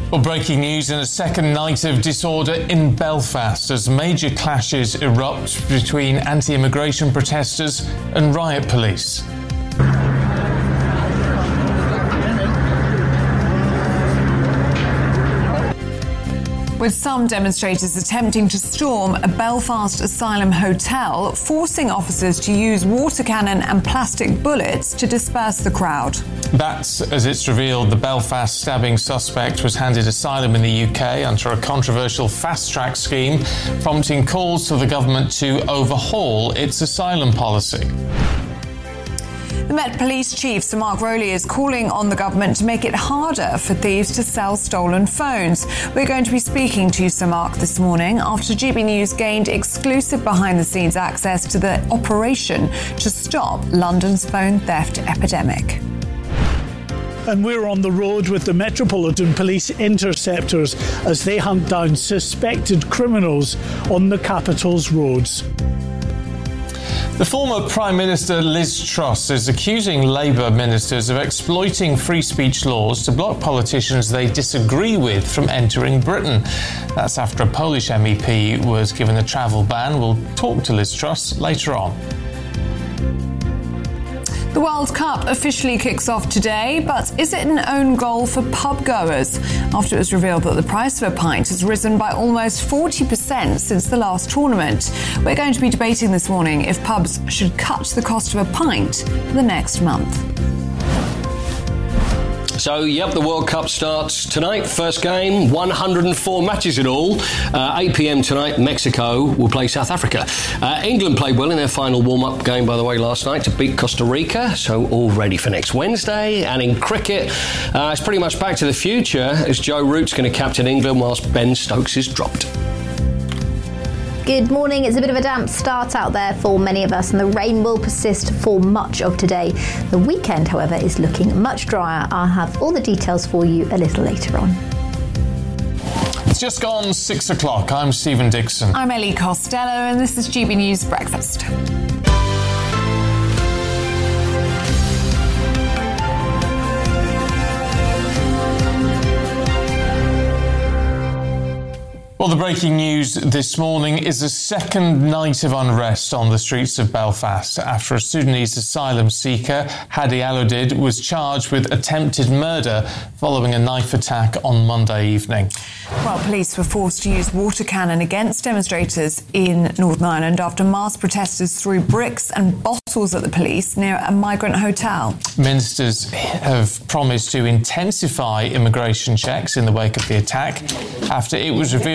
Well, breaking news in a second night of disorder in Belfast as major clashes erupt between anti-immigration protesters and riot police. With some demonstrators attempting to storm a Belfast asylum hotel, forcing officers to use water cannon and plastic bullets to disperse the crowd. That's as it's revealed the Belfast stabbing suspect was handed asylum in the UK under a controversial fast-track scheme, prompting calls for the government to overhaul its asylum policy. The Met Police Chief, Sir Mark Rowley, is calling on the government to make it harder for thieves to sell stolen phones. We're going to be speaking to Sir Mark this morning after GB News gained exclusive behind-the-scenes access to the operation to stop London's phone theft epidemic. And we're on the road with the Metropolitan Police interceptors as they hunt down suspected criminals on the capital's roads. The former Prime Minister Liz Truss is accusing Labour ministers of exploiting free speech laws to block politicians they disagree with from entering Britain. That's after a Polish MEP was given a travel ban. We'll talk to Liz Truss later on. The World Cup officially kicks off today, but is it an own goal for pub goers? After it was revealed that the price of a pint has risen by almost 40% since the last tournament. We're going to be debating this morning if pubs should cut the cost of a pint for the next month. So, the World Cup starts tonight. First game, 104 matches in all. 8 p.m. tonight, Mexico will play South Africa. England played well in their final warm-up game, by the way, last night to beat Costa Rica. So, all ready for next Wednesday. And in cricket, it's pretty much back to the future as Joe Root's going to captain England whilst Ben Stokes is dropped. Good morning. It's a bit of a damp start out there for many of us, and the rain will persist for much of today. The weekend, however, is looking much drier. I'll have all the details for you a little later on. It's just gone 6 o'clock. I'm Stephen Dixon. I'm Ellie Costello, and this is GB News Breakfast. Well, the breaking news this morning is a second night of unrest on the streets of Belfast after a Sudanese asylum seeker, Hadi Aludid, was charged with attempted murder following a knife attack on Monday evening. Well, police were forced to use water cannon against demonstrators in Northern Ireland after mass protesters threw bricks and bottles at the police near a migrant hotel. Ministers have promised to intensify immigration checks in the wake of the attack after it was revealed